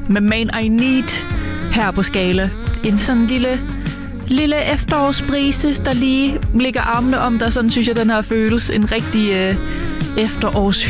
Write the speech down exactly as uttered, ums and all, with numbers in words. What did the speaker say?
med Man I Need her på Skala. En sådan lille, lille efterårsbrise, der lige ligger armene om dig. Sådan synes jeg, den her føles. En rigtig øh, efterårs